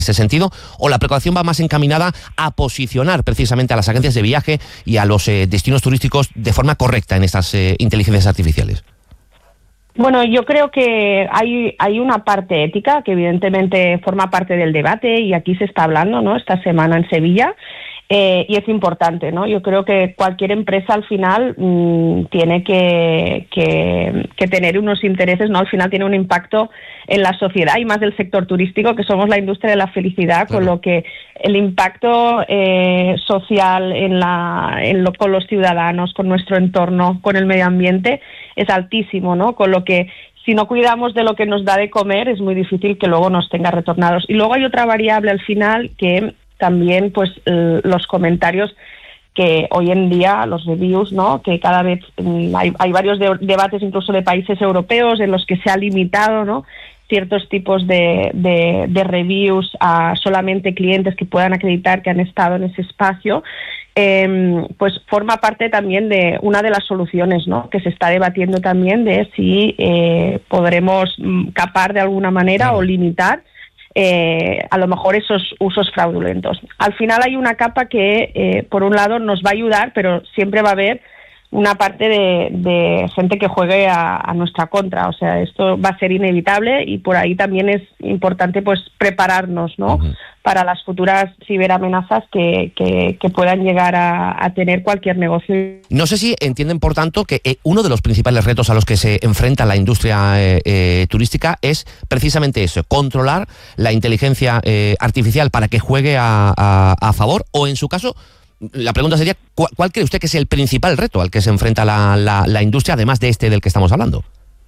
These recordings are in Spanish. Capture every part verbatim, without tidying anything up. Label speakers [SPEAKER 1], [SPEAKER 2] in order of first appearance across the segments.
[SPEAKER 1] ese sentido, o la preocupación va más encaminada a posicionar precisamente a las agencias de viaje y a los eh, destinos turísticos de forma correcta en estas eh, inteligencias artificiales?
[SPEAKER 2] Bueno, yo creo que hay, hay una parte ética que evidentemente forma parte del debate y aquí se está hablando, ¿no?, esta semana en Sevilla. Eh, y es importante, ¿no? Yo creo que cualquier empresa al final mmm, tiene que, que, que tener unos intereses, ¿no? Al final tiene un impacto en la sociedad y más del sector turístico, que somos la industria de la felicidad, claro. Con lo que el impacto eh, social en la, en lo, con los ciudadanos, con nuestro entorno, con el medio ambiente, es altísimo, ¿no? Con lo que si no cuidamos de lo que nos da de comer, es muy difícil que luego nos tenga retornados. Y luego hay otra variable al final que también pues eh, los comentarios que hoy en día, los reviews, ¿no?, que cada vez eh, hay, hay varios de, debates incluso de países europeos en los que se ha limitado, ¿no?, ciertos tipos de, de, de reviews a solamente clientes que puedan acreditar que han estado en ese espacio. Eh, pues forma parte también de una de las soluciones, ¿no?, que se está debatiendo también de si eh, podremos capar de alguna manera sí. o limitar Eh, a lo mejor esos usos fraudulentos. Al final hay una capa que, eh, por un lado, nos va a ayudar, pero siempre va a haber una parte de, de gente que juegue a, a nuestra contra. O sea, esto va a ser inevitable y por ahí también es importante pues prepararnos, ¿no?, uh-huh. para las futuras ciberamenazas que, que, que puedan llegar a, a tener cualquier negocio.
[SPEAKER 1] No sé si entienden, por tanto, que eh, uno de los principales retos a los que se enfrenta la industria eh, eh, turística es precisamente eso, controlar la inteligencia eh, artificial para que juegue a, a, a favor, o en su caso, la pregunta sería, ¿cuál, cuál cree usted que es el principal reto al que se enfrenta la, la, la industria, además de este del que estamos hablando?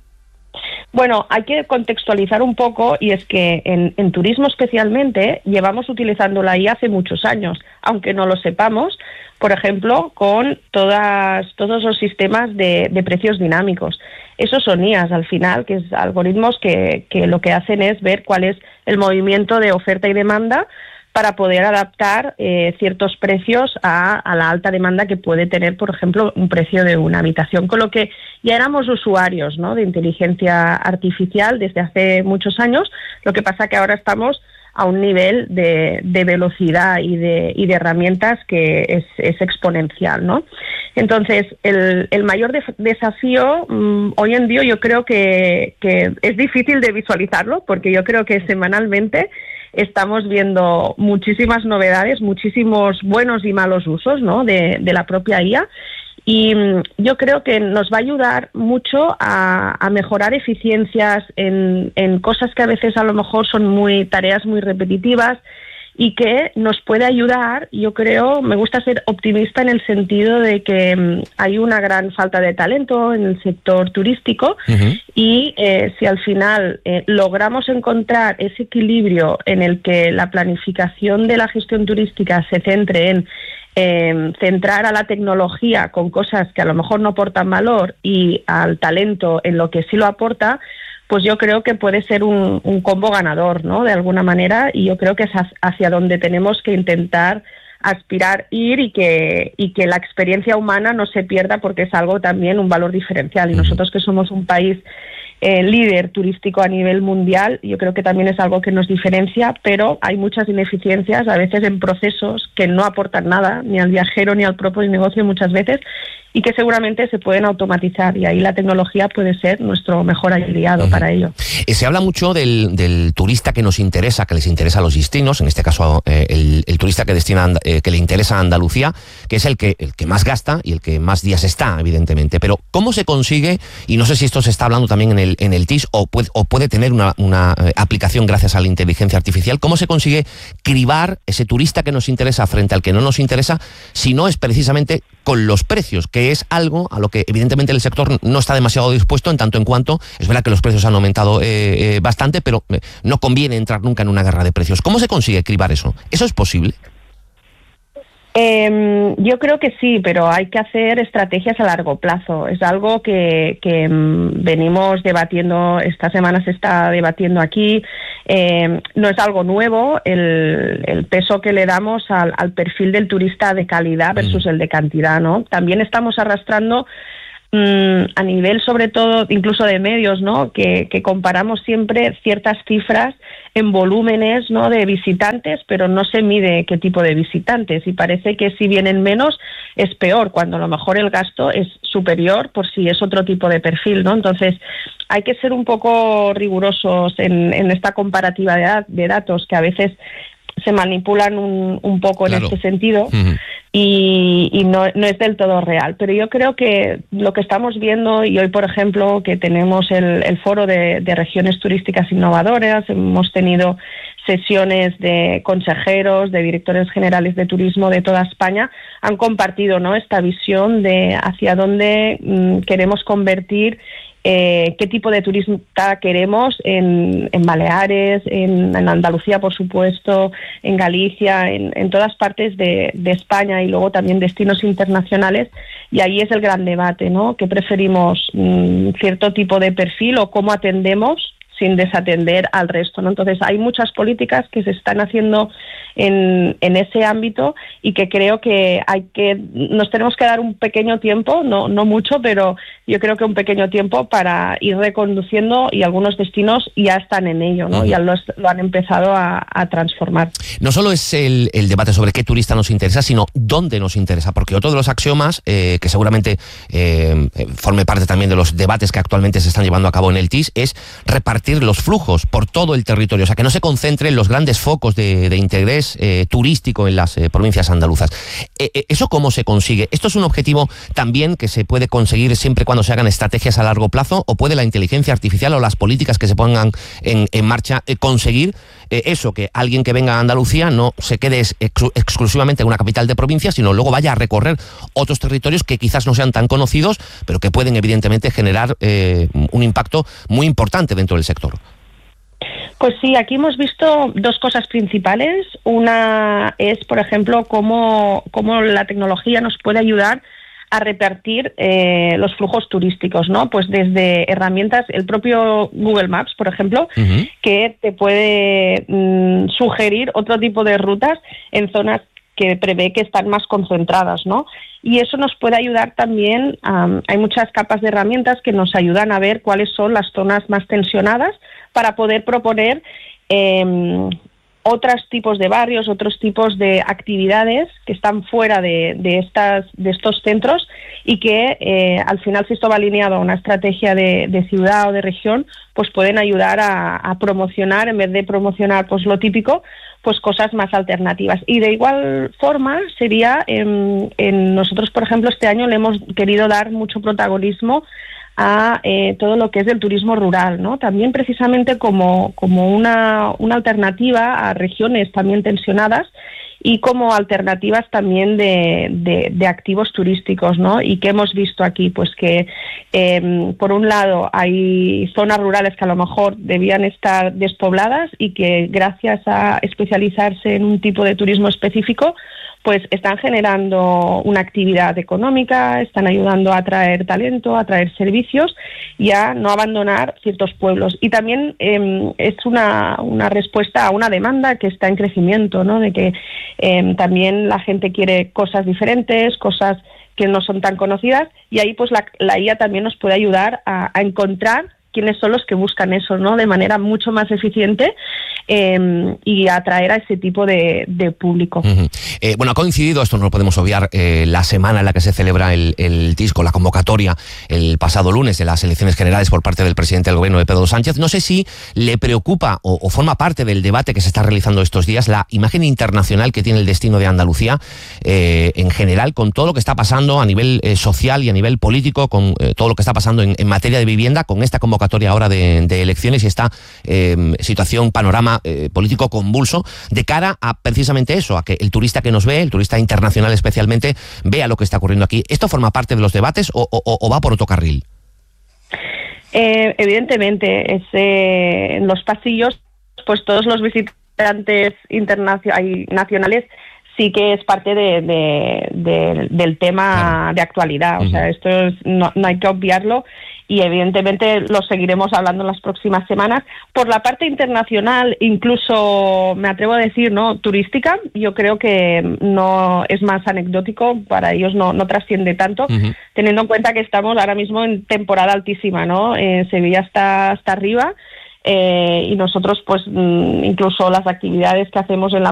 [SPEAKER 2] Bueno, hay que contextualizar un poco, y es que en, en turismo especialmente llevamos utilizando la I A hace muchos años, aunque no lo sepamos, por ejemplo, con todas, todos los sistemas de, de precios dinámicos. Esos son I As al final, que es algoritmos que, que lo que hacen es ver cuál es el movimiento de oferta y demanda para poder adaptar eh, ciertos precios a, a la alta demanda que puede tener, por ejemplo, un precio de una habitación. Con lo que ya éramos usuarios, ¿no?, de inteligencia artificial desde hace muchos años, lo que pasa que ahora estamos a un nivel de, de velocidad y de, y de herramientas que es, es exponencial, ¿no? Entonces, el, el mayor de, desafío mmm, hoy en día yo creo que, que es difícil de visualizarlo, porque yo creo que semanalmente estamos viendo muchísimas novedades, muchísimos buenos y malos usos, ¿no?, de, de la propia I A, y yo creo que nos va a ayudar mucho a, a mejorar eficiencias en, en cosas que a veces a lo mejor son muy tareas muy repetitivas, y que nos puede ayudar. Yo creo, me gusta ser optimista en el sentido de que um, hay una gran falta de talento en el sector turístico, uh-huh. y eh, si al final eh, logramos encontrar ese equilibrio en el que la planificación de la gestión turística se centre en eh, centrar a la tecnología con cosas que a lo mejor no aportan valor y al talento en lo que sí lo aporta, pues yo creo que puede ser un, un combo ganador, ¿no?, de alguna manera, y yo creo que es hacia donde tenemos que intentar aspirar ir, y que y que la experiencia humana no se pierda, porque es algo también un valor diferencial, y nosotros que somos un país eh, líder turístico a nivel mundial, yo creo que también es algo que nos diferencia, pero hay muchas ineficiencias a veces en procesos que no aportan nada ni al viajero ni al propio negocio muchas veces, y que seguramente se pueden automatizar, y ahí la tecnología puede ser nuestro mejor aliado uh-huh. para ello.
[SPEAKER 1] Eh, se habla mucho del, del turista que nos interesa, que les interesa a los destinos, en este caso eh, el, el turista que destina eh, que le interesa a Andalucía, que es el que, el que más gasta y el que más días está, evidentemente. Pero ¿cómo se consigue? Y no sé si esto se está hablando también en el, en el T I S, o puede, o puede tener una, una eh, aplicación gracias a la inteligencia artificial. ¿Cómo se consigue cribar ese turista que nos interesa frente al que no nos interesa, si no es precisamente con los precios, que es algo a lo que evidentemente el sector no está demasiado dispuesto, en tanto en cuanto es verdad que los precios han aumentado eh, eh, bastante, pero eh, no conviene entrar nunca en una guerra de precios? ¿Cómo se consigue cribar eso? ¿Eso es posible?
[SPEAKER 2] Eh, yo creo que sí, pero hay que hacer estrategias a largo plazo. Es algo que, que mm, venimos debatiendo, esta semana se está debatiendo aquí. Eh, no es algo nuevo el, el peso que le damos al, al perfil del turista de calidad versus el de cantidad, ¿no? También estamos arrastrando mmm, a nivel sobre todo incluso de medios, ¿no? Que, que comparamos siempre ciertas cifras en volúmenes, ¿no? De visitantes, pero no se mide qué tipo de visitantes y parece que si vienen menos es peor, cuando a lo mejor el gasto es superior por si es otro tipo de perfil, ¿no? Entonces hay que ser un poco rigurosos en, en esta comparativa de, de datos que a veces se manipulan un, un poco claro. en este sentido uh-huh. y, y no, no es del todo real. Pero yo creo que lo que estamos viendo, y hoy por ejemplo que tenemos el, el foro de, de regiones turísticas innovadoras, hemos tenido sesiones de consejeros, de directores generales de turismo de toda España, han compartido, ¿no? esta visión de hacia dónde mmm, queremos convertir Eh, qué tipo de turista queremos en, en Baleares, en, en Andalucía, por supuesto, en Galicia, en, en todas partes de, de España y luego también destinos internacionales. Y ahí es el gran debate, ¿no? ¿Qué preferimos? Mmm, ¿Cierto tipo de perfil o cómo atendemos sin desatender al resto, ¿no? Entonces hay muchas políticas que se están haciendo en, en ese ámbito y que creo que hay que nos tenemos que dar un pequeño tiempo, no, no mucho, pero yo creo que un pequeño tiempo para ir reconduciendo y algunos destinos ya están en ello, ¿no? Uh-huh. Ya lo, lo han empezado a, a transformar.
[SPEAKER 1] No solo es el, el debate sobre qué turista nos interesa, sino dónde nos interesa, porque otro de los axiomas eh, que seguramente eh, forme parte también de los debates que actualmente se están llevando a cabo en el T I S es repartir los flujos por todo el territorio, o sea, que no se concentren los grandes focos de, de interés eh, turístico en las eh, provincias andaluzas. Eh, eh, ¿Eso cómo se consigue? ¿Esto es un objetivo también que se puede conseguir siempre cuando se hagan estrategias a largo plazo, o puede la inteligencia artificial o las políticas que se pongan en, en marcha eh, conseguir eh, eso, que alguien que venga a Andalucía no se quede ex exclusivamente en una capital de provincia, sino luego vaya a recorrer otros territorios que quizás no sean tan conocidos, pero que pueden evidentemente generar eh, un impacto muy importante dentro del sector?
[SPEAKER 2] Pues sí, aquí hemos visto dos cosas principales. Una es, por ejemplo, cómo, cómo la tecnología nos puede ayudar a repartir eh, los flujos turísticos, ¿no? Pues desde herramientas, el propio Google Maps, por ejemplo, uh-huh. que te puede mmm, sugerir otro tipo de rutas en zonas que prevé que están más concentradas, ¿no? Y eso nos puede ayudar también, um, hay muchas capas de herramientas que nos ayudan a ver cuáles son las zonas más tensionadas para poder proponer eh, otros tipos de barrios, otros tipos de actividades que están fuera de, de, estas, de estos centros y que eh, al final, si esto va alineado a una estrategia de, de ciudad o de región, pues pueden ayudar a, a promocionar, en vez de promocionar pues lo típico, pues cosas más alternativas. Y de igual forma sería, en, en nosotros por ejemplo este año le hemos querido dar mucho protagonismo a eh, todo lo que es del turismo rural, ¿no? También precisamente como, como una, una alternativa a regiones también tensionadas y como alternativas también de, de, de activos turísticos, ¿no? Y que hemos visto aquí, pues que eh, por un lado hay zonas rurales que a lo mejor debían estar despobladas y que gracias a especializarse en un tipo de turismo específico, pues están generando una actividad económica, están ayudando a atraer talento, a atraer servicios y a no abandonar ciertos pueblos. Y también eh, es una, una respuesta a una demanda que está en crecimiento, ¿no? De que eh, también la gente quiere cosas diferentes, cosas que no son tan conocidas, y ahí pues la, la I A también nos puede ayudar a, a encontrar quiénes son los que buscan eso, ¿no? De manera mucho más eficiente eh, y atraer a ese tipo de, de público.
[SPEAKER 1] Uh-huh. eh, bueno, ha coincidido, esto no lo podemos obviar, eh, la semana en la que se celebra el, el T I S, con la convocatoria el pasado lunes de las elecciones generales por parte del presidente del gobierno de Pedro Sánchez. No sé si le preocupa o, o forma parte del debate que se está realizando estos días la imagen internacional que tiene el destino de Andalucía eh, en general, con todo lo que está pasando a nivel eh, social y a nivel político, con eh, todo lo que está pasando en, en materia de vivienda, con esta convocatoria ahora de, de elecciones y esta eh, situación, panorama eh, político convulso, de cara a precisamente eso, a que el turista que nos ve, el turista internacional especialmente, vea lo que está ocurriendo aquí. ¿Esto forma parte de los debates o, o, o va por otro carril?
[SPEAKER 2] Eh, evidentemente, es, eh, en los pasillos, pues todos los visitantes internacionales sí que es parte de, de, de, del tema claro. de actualidad. O uh-huh. sea, esto es, no, no hay que obviarlo. y evidentemente lo seguiremos hablando en las próximas semanas. Por la parte internacional, incluso me atrevo a decir, ¿no?, turística, yo creo que no es más anecdótico, para ellos no, no trasciende tanto, uh-huh. teniendo en cuenta que estamos ahora mismo en temporada altísima, ¿no? Eh, Sevilla está hasta arriba. Eh, y nosotros, pues, incluso las actividades que hacemos en la